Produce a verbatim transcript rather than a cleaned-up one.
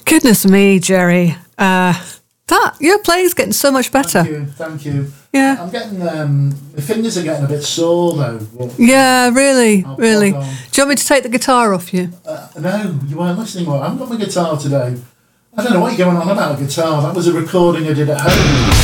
Goodness me, Jerry. Uh, that your playing's getting so much better. Thank you, thank you. Yeah. I'm getting, um, my fingers are getting a bit sore though. But Yeah, really, I'll really. Do plod on. you want me to take the guitar off you? Uh, no, you weren't listening well. I haven't got my guitar today. I don't know what you're going on about a guitar. That was a recording I did at home.